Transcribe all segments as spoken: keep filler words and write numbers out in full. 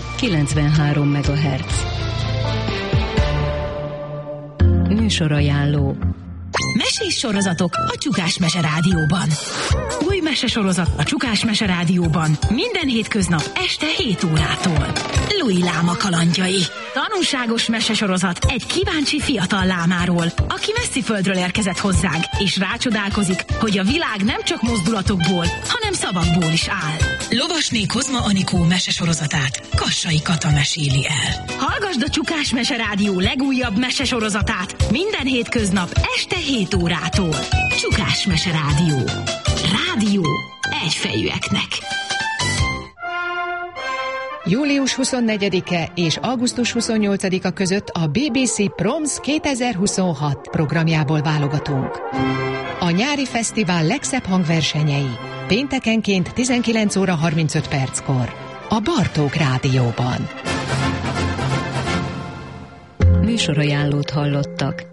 kilencvenhárom megahertz. Műsorajánló. Mesés sorozatok a Csukás Mese Rádióban. Új mesesorozat a Csukás Mese Rádióban minden hétköznap este hét órától. Louis Láma kalandjai. Tanulságos mesesorozat egy kíváncsi fiatal lámáról, aki Messzi-földről érkezett hozzánk, és rácsodálkozik, hogy a világ nem csak mozdulatokból, hanem szavakból is áll. Lovasné Kozma Anikó mesesorozatát Kassai Kata meséli el. Hallgasd a Csukás Mese Rádió legújabb mesesorozatát minden hétköznap este hét órától. Csukás Mese Rádió. Rádió egyfejűeknek. július huszonnegyedike és augusztus huszonnyolcadika között a bé bé cé Proms kétezer-huszonhat programjából válogatunk. A nyári fesztivál legszebb hangversenyei péntekenként tizenkilenc óra harmincöt perckor a Bartók Rádióban. Műsorajánlót hallottak.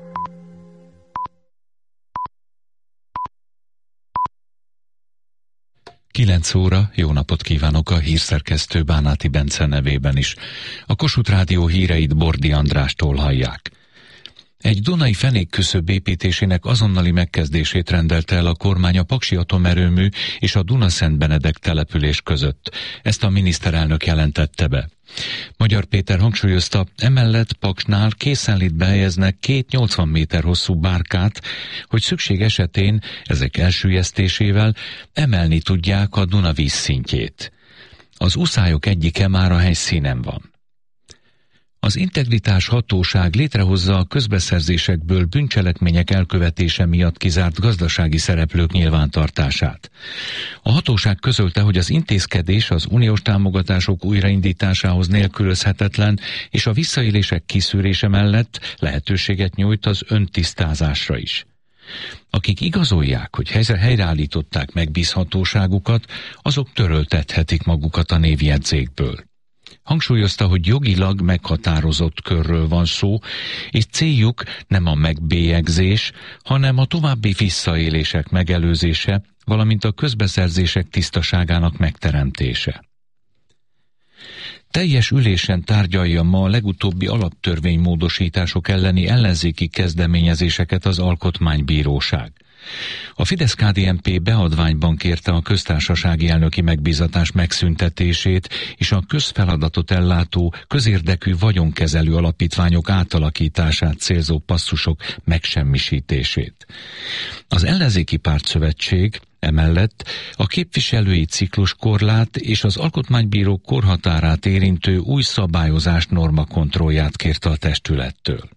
kilenc óra, jó napot kívánok a hírszerkesztő Bánáti Bence nevében is. A Kossuth Rádió híreit Bordi Andrástól hallják. Egy dunai fenékküszöb építésének azonnali megkezdését rendelte el a kormány a Paksi atomerőmű és a Dunaszent Benedek település között. Ezt a miniszterelnök jelentette be. Magyar Péter hangsúlyozta, emellett Paksnál készenlétbe behelyeznek két nyolcvan méter hosszú bárkát, hogy szükség esetén ezek elsüllyesztésével emelni tudják a Duna vízszintjét. Az uszályok egyike már a helyszínen van. Az Integritás Hatóság létrehozza a közbeszerzésekből bűncselekmények elkövetése miatt kizárt gazdasági szereplők nyilvántartását. A hatóság közölte, hogy az intézkedés az uniós támogatások újraindításához nélkülözhetetlen, és a visszaélések kiszűrése mellett lehetőséget nyújt az öntisztázásra is. Akik igazolják, hogy helyreállították megbízhatóságukat, azok töröltethetik magukat a névjegyzékből. Hangsúlyozta, hogy jogilag meghatározott körről van szó, és céljuk nem a megbélyegzés, hanem a további visszaélések megelőzése, valamint a közbeszerzések tisztaságának megteremtése. Teljes ülésen tárgyalja ma a legutóbbi alaptörvénymódosítások elleni ellenzéki kezdeményezéseket az Alkotmánybíróság. A Fidesz-ká dé en pé beadványban kérte a köztársasági elnöki megbízatás megszüntetését és a közfeladatot ellátó közérdekű vagyonkezelő alapítványok átalakítását célzó passzusok megsemmisítését. Az ellenzéki pártszövetség emellett a képviselői cikluskorlát és az alkotmánybírók korhatárát érintő új szabályozás normakontrollját kérte a testülettől.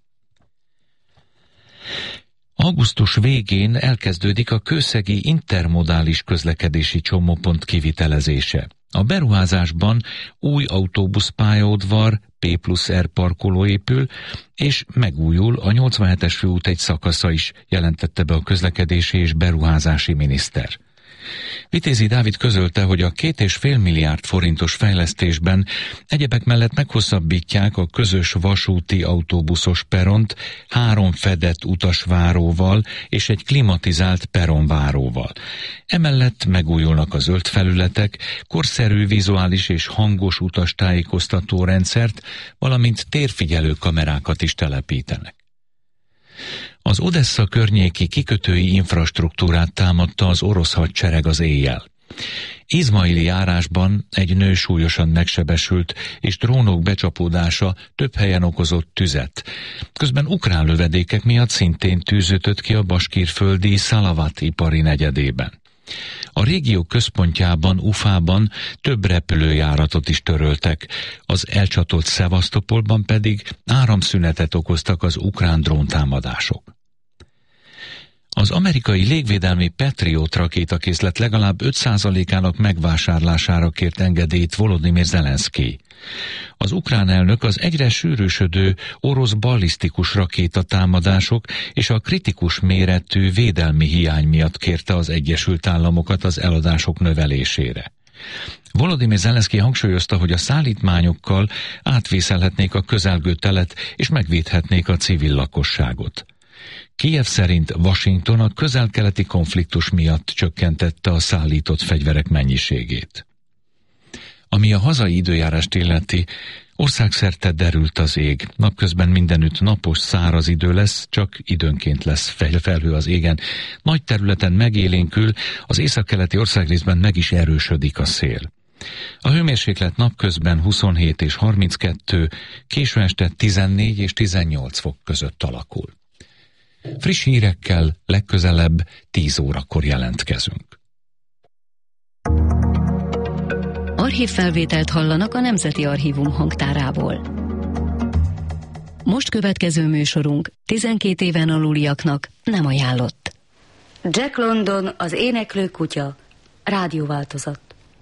Augusztus végén elkezdődik a kőszegi intermodális közlekedési csomópont kivitelezése. A beruházásban új autóbuszpályaudvar, P plusz R parkoló épül, és megújul a nyolcvanhetes főút egy szakasza is, jelentette be a közlekedési és beruházási miniszter. Vitézi Dávid közölte, hogy a két és fél milliárd forintos fejlesztésben egyebek mellett meghosszabbítják a közös vasúti autóbuszos peront három fedett utasváróval és egy klimatizált peronváróval. Emellett megújulnak a zöld felületek, korszerű vizuális és hangos utastájékoztató rendszert, valamint térfigyelő kamerákat is telepítenek. Az Odessa környéki kikötői infrastruktúrát támadta az orosz hadsereg az éjjel. Izmaili járásban egy nő súlyosan megsebesült, és drónok becsapódása több helyen okozott tüzet. Közben ukrán lövedékek miatt szintén tűz ütött ki a baskírföldi Szalavat ipari negyedében. A régió központjában, Ufában több repülőjáratot is töröltek, az elcsatolt Szevasztopolban pedig áramszünetet okoztak az ukrán dróntámadások. Az amerikai légvédelmi Patriot rakétakészlet legalább öt százalékának megvásárlására kért engedélyt Volodymyr Zelenszkij. Az ukrán elnök az egyre sűrűsödő orosz ballisztikus rakétatámadások és a kritikus méretű védelmi hiány miatt kérte az Egyesült Államokat az eladások növelésére. Volodymyr Zelenszkij hangsúlyozta, hogy a szállítmányokkal átvészelhetnék a közelgő telet és megvédhetnék a civil lakosságot. Kijev szerint Washington a közel-keleti konfliktus miatt csökkentette a szállított fegyverek mennyiségét. Ami a hazai időjárást illeti, országszerte derült az ég. Napközben mindenütt napos, száraz idő lesz, csak időnként lesz felhő az égen. Nagy területen megélénkül, az északkeleti országrészben meg is erősödik a szél. A hőmérséklet napközben huszonhét és harminckettő, késő este tizennégy és tizennyolc fok között alakul. Friss hírekkel legközelebb tíz órakor jelentkezünk. Archívfelvételt hallanak a Nemzeti Archívum hangtárából. Most következő műsorunk tizenkét éven aluliaknak nem ajánlott. Jack London, az éneklő kutya, rádióváltozat.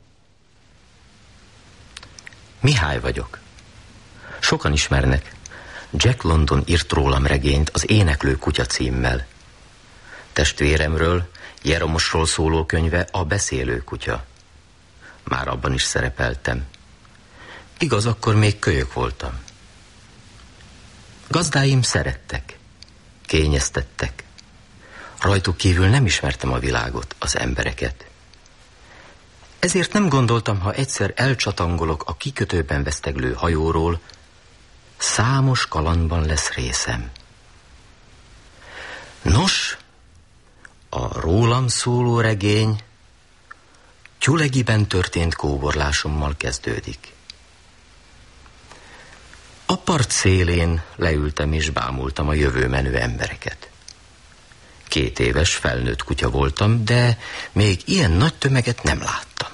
Mihály vagyok. Sokan ismernek. Jack London írt rólam regényt az Éneklő kutya címmel. Testvéremről, Jeromosról szóló könyve a Beszélő kutya. Már abban is szerepeltem. Igaz, akkor még kölyök voltam. Gazdáim szerettek, kényeztettek. Rajtuk kívül nem ismertem a világot, az embereket. Ezért nem gondoltam, ha egyszer elcsatangolok a kikötőben veszteglő hajóról, számos kalandban lesz részem. Nos, a rólam szóló regény Tyulegiben történt kóborlásommal kezdődik. A part szélén leültem és bámultam a jövőmenő embereket. Két éves felnőtt kutya voltam, de még ilyen nagy tömeget nem láttam.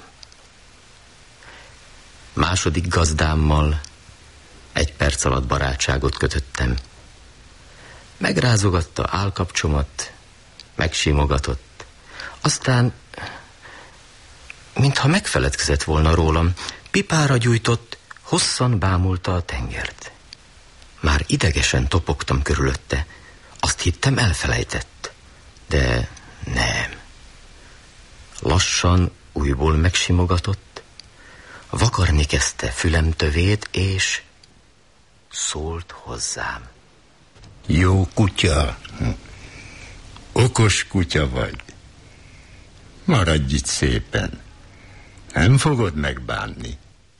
Második gazdámmal egy perc alatt barátságot kötöttem. Megrázogatta állkapcsomat, megsimogatott, aztán, mintha megfeledkezett volna rólam, pipára gyújtott, hosszan bámulta a tengert. Már idegesen topogtam körülötte, azt hittem elfelejtett, de nem. Lassan újból megsimogatott, vakarni kezdte fülem tövét, és szólt hozzám. Jó kutya, okos kutya vagy. Maradj itt szépen, nem fogod megbánni.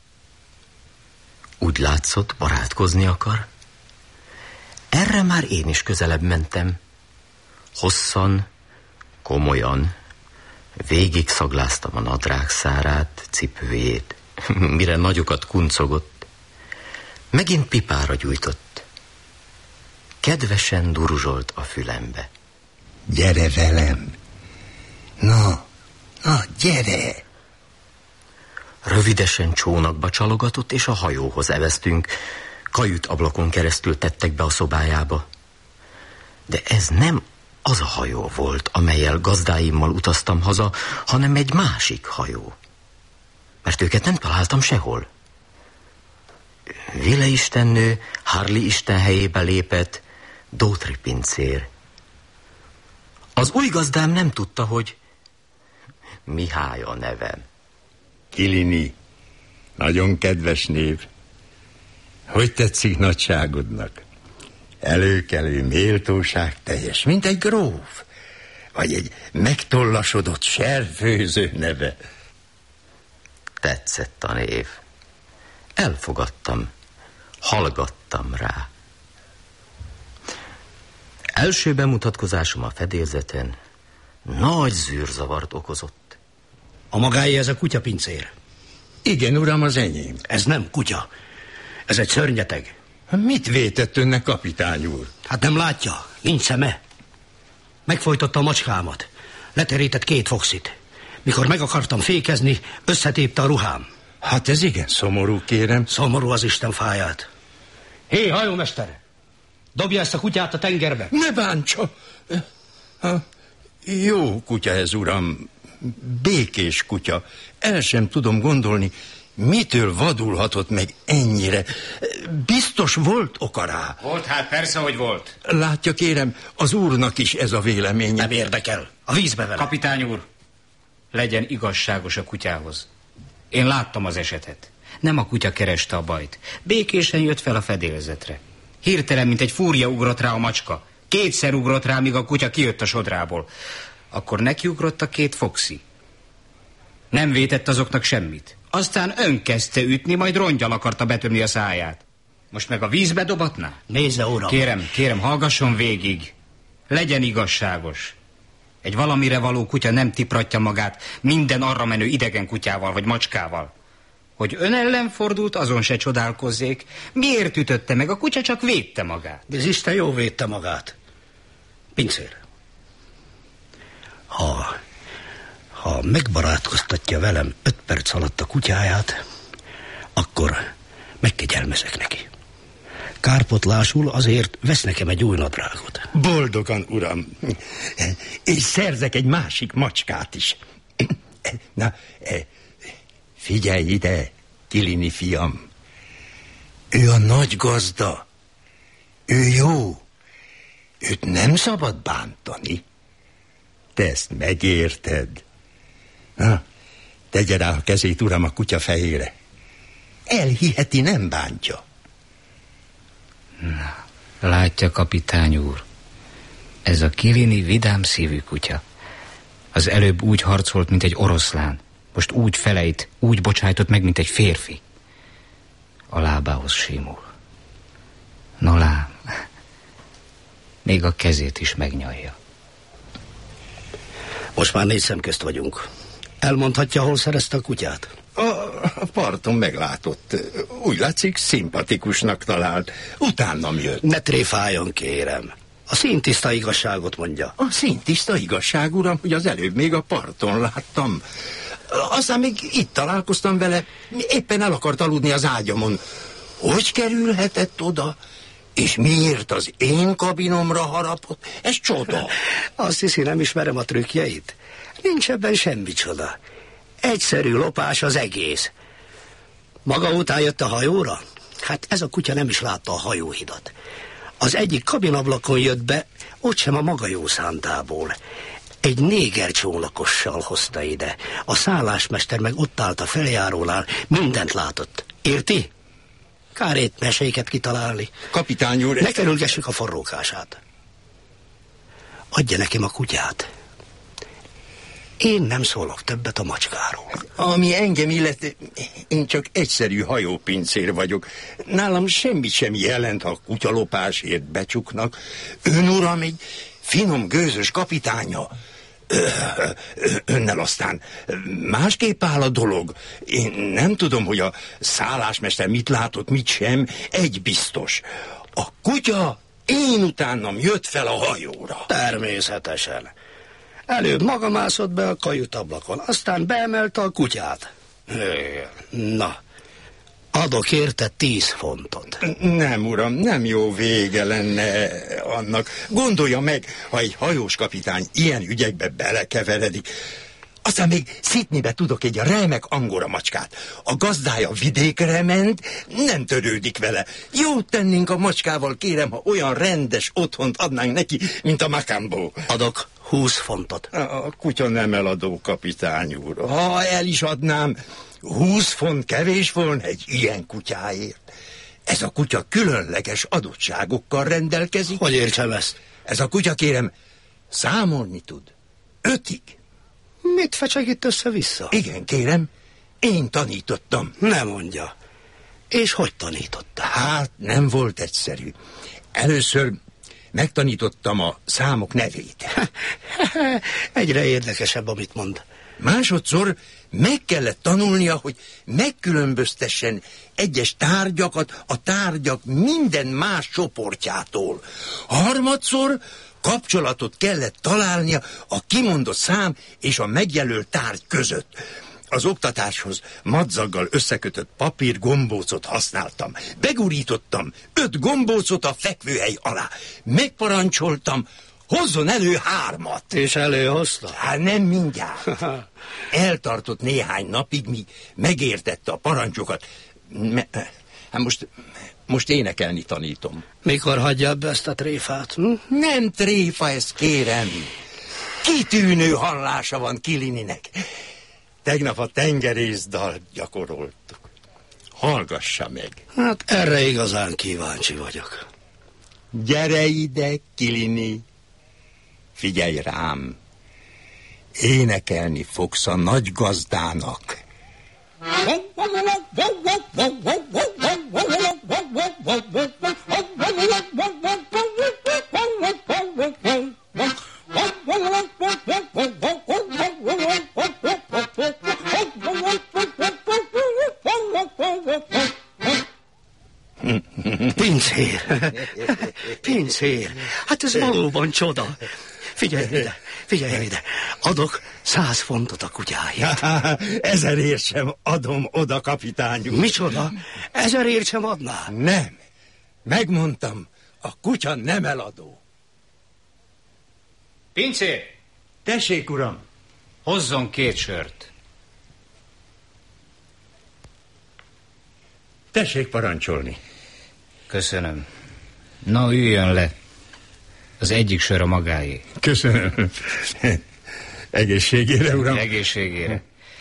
Úgy látszott, barátkozni akar. Erre már én is közelebb mentem. Hosszan, komolyan, végig szagláztam a nadrágszárát, cipőjét, mire nagyokat kuncogott. Megint pipára gyújtott. Kedvesen duruzsolt a fülembe. Gyere velem! Na, na, gyere! Rövidesen csónakba csalogatott, és a hajóhoz eveztünk. Kajüt ablakon keresztül tettek be a szobájába. De ez nem az a hajó volt, amellyel gazdáimmal utaztam haza, hanem egy másik hajó. Mert őket nem találtam sehol. Vile istennő Harley isten helyébe lépett, Dótri pincér. Az új gazdám nem tudta, hogy Mihály a nevem. Kilini, nagyon kedves név. Hogy tetszik nagyságodnak? Előkelő, méltóság teljes, mint egy gróf, vagy egy megtollasodott serfőző neve. Tetszett a név. Elfogadtam, hallgattam rá. Első bemutatkozásom a fedélzeten nagy zűrzavart okozott. A magáé ez a kutyapincér? Igen, uram, az enyém. Ez nem kutya, ez egy szörnyeteg. Mit vétett önnek, kapitány úr? Hát nem látja, nincs szeme. Megfojtotta a macskámat, leterített két foxit. Mikor meg akartam fékezni, összetépte a ruhám. Hát ez igen szomorú, kérem. Szomorú az Isten fáját. Hé, hajómester! Dobja ezt a kutyát a tengerbe! Ne bántsa! Jó kutya ez, uram. Békés kutya. El sem tudom gondolni, mitől vadulhatott meg ennyire. Biztos volt oka rá. Volt, hát persze, hogy volt. Látja, kérem, az úrnak is ez a véleménye. Nem érdekel. A vízbe vele. Kapitány úr, legyen igazságos a kutyához. Én láttam az esetet. Nem a kutya kereste a bajt. Békésen jött fel a fedélzetre. Hirtelen, mint egy fúria ugrott rá a macska. Kétszer ugrott rá, míg a kutya kijött a sodrából. Akkor nekiugrott a két foxi. Nem vétett azoknak semmit. Aztán ön kezdte ütni, majd rongyal akarta betömni a száját. Most meg a vízbe dobatná? Nézze, uram! Kérem, kérem, hallgasson végig. Legyen igazságos. Egy valamire való kutya nem tipratja magát minden arra menő idegen kutyával vagy macskával. Hogy ön ellen fordult, azon se csodálkozzék. Miért ütötte meg? A kutya csak védte magát. De az Isten jó védte magát. Pincér. Ha, ha megbarátkoztatja velem öt perc alatt a kutyáját, akkor megkegyelmezek neki. Kárpotlásul azért vesz nekem egy új nadrágot. Boldogan, uram. És szerzek egy másik macskát is. Na, figyelj ide, Kilini fiam. Ő a nagy gazda. Ő jó. Őt nem szabad bántani. Te ezt megérted. Na, tegye rá a kezét, uram, a kutya fejére. Elhiheti, nem bántja. Na, látja, kapitány úr, ez a Kilini vidám szívű kutya. Az előbb úgy harcolt, mint egy oroszlán. Most úgy felejt, úgy bocsájtott meg, mint egy férfi. A lábához simul. No lám, még a kezét is megnyalja. Most már négy szem közt vagyunk. Elmondhatja, hol szerezte a kutyát? A, a parton meglátott. Úgy látszik, szimpatikusnak talált. Utánam jött. Ne tréfáljon, kérem. A színtiszta igazságot mondja. A színtiszta igazság, uram, hogy az előbb még a parton láttam. Aztán még itt találkoztam vele, éppen el akart aludni az ágyamon. Hogy kerülhetett oda? És miért az én kabinomra harapott? Ez csoda. Azt hiszi, nem ismerem a trükkjeit? Nincs ebben semmi csoda. Egyszerű lopás az egész. Maga után jött a hajóra? Hát ez a kutya nem is látta a hajóhidat. Az egyik kabinablakon jött be, ott sem a maga jó szántából. Egy néger csónakossal hozta ide. A szállásmester meg ott állt a feljárónál, mindent látott. Érti? Kárét meséket kitalálni. Kapitány úr... Ne kerülgessük a forrókását. Adja nekem a kutyát. Én nem szólok többet a macskáról. Ami engem illet, én csak egyszerű hajópincér vagyok. Nálam semmit sem jelent, ha kutyalopásért becsuknak. Ön, uram, egy finom, gőzös kapitánya. Ö, ö, önnel aztán másképp áll a dolog. Én nem tudom, hogy a szállásmester mit látott, mit sem. Egy biztos. A kutya én utánam jött fel a hajóra. Természetesen. Előbb maga mászott be a kajutablakon, aztán beemelte a kutyát. Na, adok érte tíz fontot. Nem, uram, nem jó vége lenne annak. Gondolja meg, ha egy hajós kapitány ilyen ügyekbe belekeveredik. Aztán még Sydneybe tudok egy remek angora macskát. A gazdája vidékre ment, nem törődik vele. Jót tennénk a macskával, kérem, ha olyan rendes otthont adnánk neki, mint a Macambo. Adok húsz fontot. A kutya nem eladó, kapitány úr. Ha el is adnám, húsz font kevés volna egy ilyen kutyáért. Ez a kutya különleges adottságokkal rendelkezik. Hogy értsem ezt? Ez a kutya, kérem, számolni tud. Ötig. Mit fecseg itt össze-vissza? Igen, kérem, én tanítottam. Ne mondja. És hogy tanította? Hát, nem volt egyszerű. Először megtanítottam a számok nevét. Egyre érdekesebb, amit mond. Másodszor meg kellett tanulnia, hogy megkülönböztessen egyes tárgyakat a tárgyak minden más csoportjától. Harmadszor kapcsolatot kellett találnia a kimondott szám és a megjelölt tárgy között. Az oktatáshoz madzaggal összekötött papír gombócot használtam. Begurítottam öt gombócot a fekvőhely alá. Megparancsoltam, hozzon elő hármat. És előhozta? Hát nem mindjárt. Eltartott néhány napig, míg megértette a parancsokat. Me- hát most... Most énekelni tanítom. Mikor hagyja be ezt a tréfát? Hm? Nem tréfa ez, kérem. Kitűnő hallása van Kilininek. Tegnap a tengerészdalt gyakoroltuk. Hallgassa meg. Hát erre igazán kíváncsi vagyok. Gyere ide, Kilini. Figyelj rám. Énekelni fogsz a nagy gazdának. Pincér! Pincér! Hát ez valóban csoda. Figyelj ide, figyelj ide. Adok száz fontot a kutyáért. Ezerért sem adom oda, kapitányunk. Micsoda? Ezerért sem adná? Nem. Megmondtam, a kutya nem eladó. Pincér! Tessék, uram. Hozzon két sört. Tessék parancsolni. Köszönöm. Na, üljön le. Az egyik sör a magáé. Köszönöm. Egészségére, uram. Egészségére.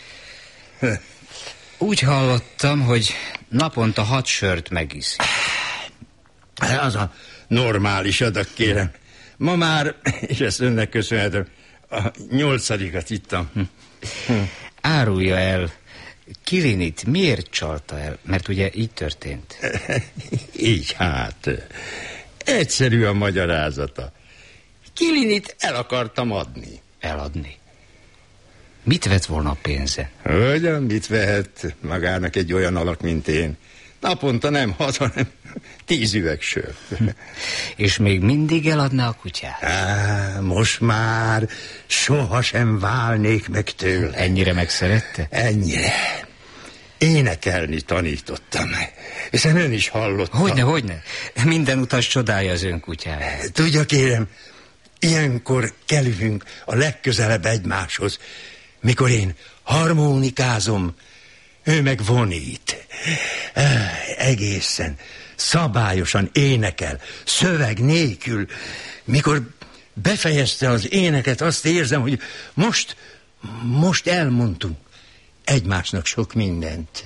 Úgy hallottam, hogy naponta hat sört megiszik. Az a normális adag, kérem. Ma már, és ezt önnek köszönhetem, a nyolcadikat ittam. Árulja el, Kilinit miért csalta el? Mert ugye így történt. Így hát. Egyszerű a magyarázata. Kilinit el akartam adni. Eladni? Mit vett volna a pénze? Hogyan, mit vehet magának egy olyan alak, mint én? Naponta nem hat, hanem tíz üveg sört. És még mindig eladná a kutyát? Á, most már sohasem válnék meg tőle. Ennyire megszerette? Ennyire. Énekelni tanítottam. Hiszen ön is hallotta. Hogyne, hogyne. Minden utas csodálja az ön kutyáját. Tudja, kérem, ilyenkor kerülünk a legközelebb egymáshoz. Mikor én harmonikázom, ő meg vonít. Egészen szabályosan énekel, szöveg nélkül. Mikor befejezte az éneket, azt érzem, hogy most, most elmondtunk egymásnak sok mindent.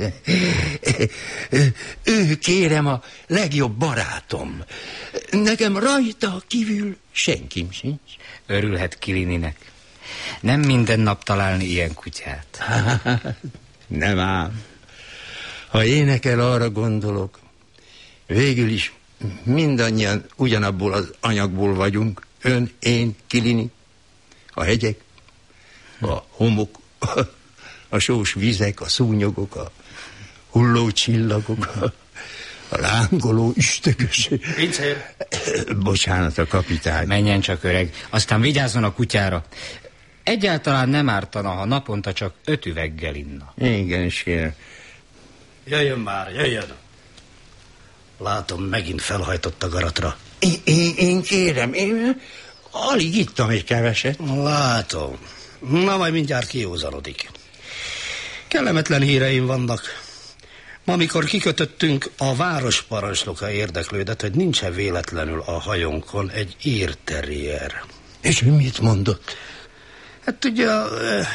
Ő, kérem, a legjobb barátom. Nekem rajta kívül senkim sincs. Örülhet Kilininek. Nem minden nap találni ilyen kutyát. Nem ám. Ha énekel, arra gondolok. Végül is mindannyian ugyanabból az anyagból vagyunk. Ön, én, Kilini. A hegyek, a homok, a sós vizek, a szúnyogok, a hulló csillagok, a, a lángoló üstökös. Pincér! Bocsánat, a kapitány. Menjen csak, öreg. Aztán vigyázzon a kutyára. Egyáltalán nem ártana, ha naponta csak öt üveggel inna. Igen, is kérem. Jöjjön már, jöjjön. Látom, megint felhajtott a garatra. Én, én, én kérem, én alig ittam egy keveset. Látom. Na, majd mindjárt kiózanodik. Kellemetlen híreim vannak. Ma, amikor kikötöttünk, a városparancsnoka érdeklődött, hogy nincs-e véletlenül a hajónkon egy ír-terrier. És ő mit mondott? Hát ugye a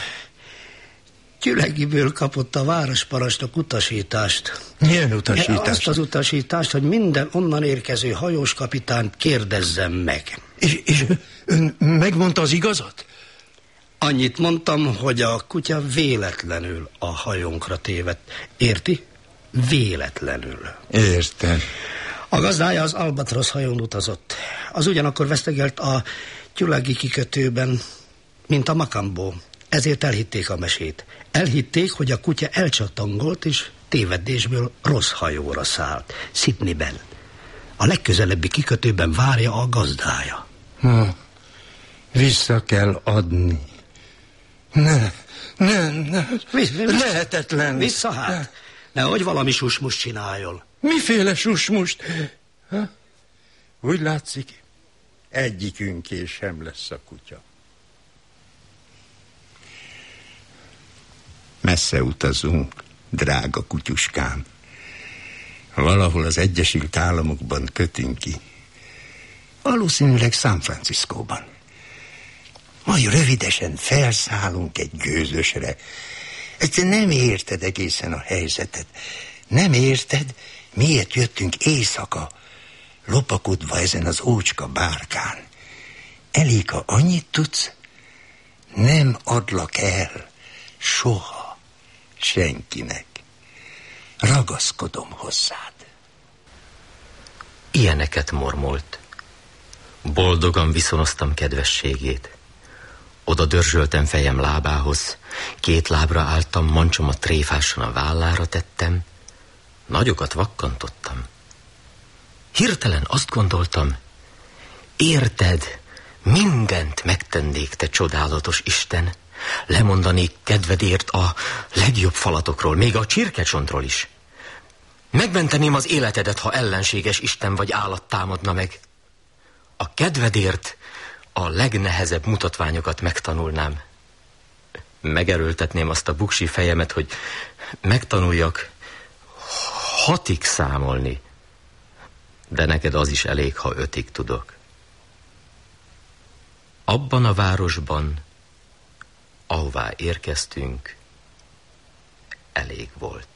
Gyülegiből kapott a városparancsnok utasítást. Milyen utasítást? Azt az utasítást, hogy minden onnan érkező hajós kapitányt kérdezzem meg. És, és ön megmondta az igazat? Annyit mondtam, hogy a kutya véletlenül a hajónkra tévedt. Érti? Véletlenül. Értem. A gazdája az Albatrosz hajón utazott. Az ugyanakkor vesztegelt a Tyulagi kikötőben, mint a Makambó. Ezért elhitték a mesét. Elhitték, hogy a kutya elcsatangolt, és tévedésből rossz hajóra szállt. Sydneyben. A legközelebbi kikötőben várja a gazdája. Ha, vissza kell adni. Ne, nem, nem. Visz, visz, lehetetlen. Vissza hát. Nehogy valami susmust csináljon. Miféle susmust? Ha? Úgy látszik, egyikünké sem lesz a kutya. Messze utazunk, drága kutyuskám. Valahol az Egyesült Államokban kötünk ki. Valószínűleg San Franciscóban. Majd rövidesen felszállunk egy gőzösre. Te nem érted egészen a helyzetet. Nem érted, miért jöttünk éjszaka, lopakodva ezen az ócska bárkán. Elég, ha annyit tudsz, nem adlak el soha senkinek. ragaszkodom hozzád. Ilyeneket mormolt. Boldogan viszonoztam kedvességét. Oda dörzsöltem fejem lábához, két lábra álltam, mancsomat tréfásan a vállára tettem, nagyokat vakkantottam. Hirtelen azt gondoltam, érted, mindent megtennék, te csodálatos Isten, lemondanék kedvedért a legjobb falatokról, még a csirkecsontról is. Megmenteném az életedet, ha ellenséges Isten vagy állat támadna meg. A kedvedért a legnehezebb mutatványokat megtanulnám. Megerőltetném azt a buksi fejemet, hogy megtanuljak hatig számolni. De neked az is elég, ha ötig tudok. Abban a városban, ahová érkeztünk, elég volt.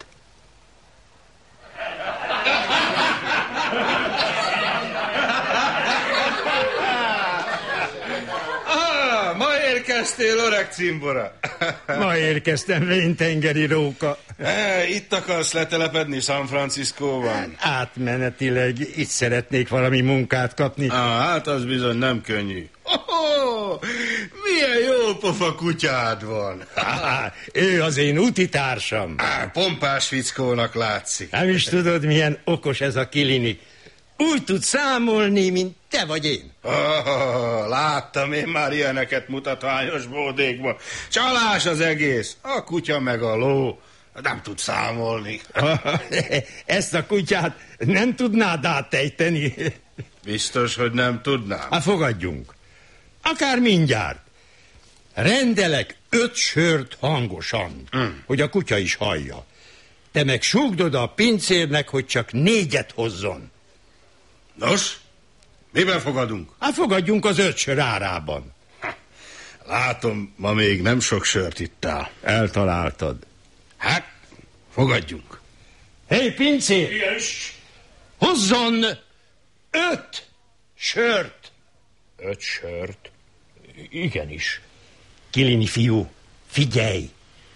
Ah, ma érkeztél, öreg cimbora. Ma érkeztem, vén-tengeri róka. E, itt akarsz letelepedni San Franciscóban? Átmenetileg itt szeretnék valami munkát kapni. Ah, hát az bizony nem könnyű. Oh, milyen jó pofa kutyád van. Ah, ő az én utitársam. Ah, pompás fickónak látszik. Nem is tudod, milyen okos ez a Kilini. Úgy tud számolni, mint te vagy én. Oh, láttam én már ilyeneket mutatványos bódékban. Csalás az egész. A kutya meg a ló. Nem tud számolni. Ezt a kutyát nem tudnád áttejteni? Biztos, hogy nem tudnám. Hát fogadjunk. Akár mindjárt. Rendelek öt sört hangosan, mm. hogy a kutya is hallja. Te meg súgd oda a pincérnek, hogy csak négyet hozzon. Nos, miben fogadunk? Hát fogadjunk az öt sör árában. Látom, ma még nem sok sört ittál. Eltaláltad. Hát, fogadjunk. Hé, hey, pincér! Yes. Hozzon öt sört. Öt sört? Igenis. Kilini fiú, figyelj!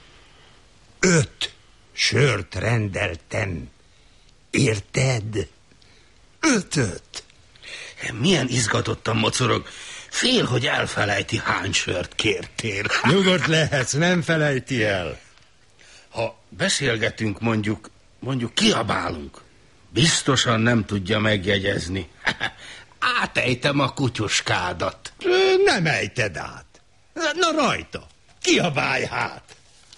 Öt sört rendeltem. Érted? Ötöt. Milyen izgatottan mocorog. Fél, hogy elfelejti, hány sört kértél. Nyugodt lehetsz, nem felejti el. Ha beszélgetünk, mondjuk, mondjuk kiabálunk, biztosan nem tudja megjegyezni. Átejtem a kutyuskádat. Nem ejted át. Na rajta, kiabálj hát.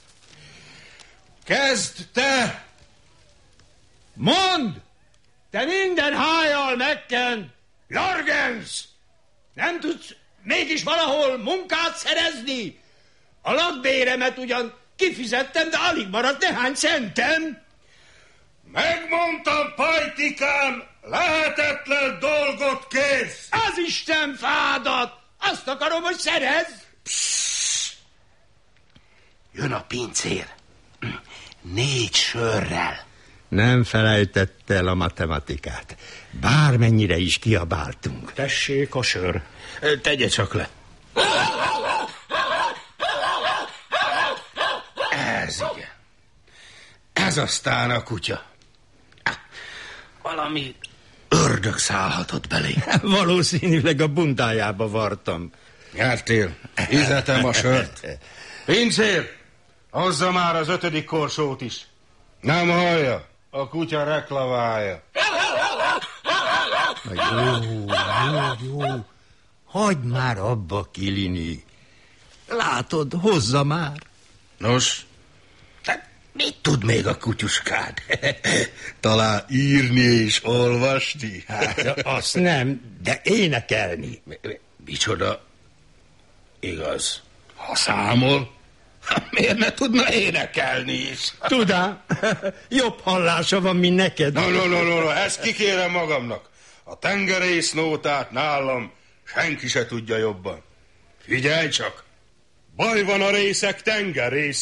Kezd te! Mondd! Te minden hájjal megken! Jorgens! Nem tudsz mégis valahol munkát szerezni? A lakbéremet ugyan kifizettem, de alig maradt néhány centem. Megmondtam, pajtikám, lehetetlen dolgot kérsz. Az Isten fádat! Azt akarom, hogy szerezz. Psss. Jön a pincér. Négy sörrel. Nem felejtett el a matematikát. Bármennyire is kiabáltunk. Tessék a sör. Tegye csak le. Ez igen. Ez aztán a kutya. Valami ördög szállhatott belé. Valószínűleg a bundájába vartam. Nyertél. Izetem a sört. Pincér, hozza már az ötödik korsót is. Nem hallja, a kutya reklaválja. Jó, jó, jó. Hagyd már abba, Kilini. Látod, hozza már. Nos, te mit tud még a kutyuskád? Talán írni és olvasni? Hát, azt nem, de énekelni. Micsoda? Igaz. Ha számol, miért ne tudna énekelni is? Tudám, jobb hallása van, mint neked. No, no, no, no, no, ezt kikérem magamnak. A tengerésznótát nálam senki se tudja jobban. Figyelj csak! Baj van a részek tengerész